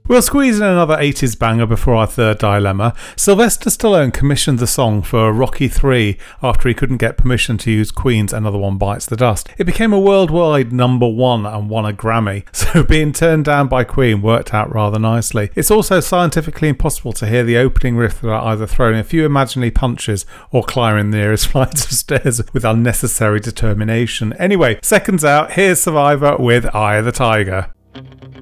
We'll squeeze in another 80s banger before our third dilemma. Sylvester Stallone commissioned the song for Rocky III after he couldn't get permission to use Queen's Another One Bites the Dust. It became a worldwide #1 and won a Grammy, so being turned down by Queen worked out rather nicely. It's also scientifically impossible to hear the opening riff without either throwing a few imaginary punches or climbing the nearest flights of stairs with unnecessary determination. Anyway, seconds out, here's Survivor with Eye of the Tiger.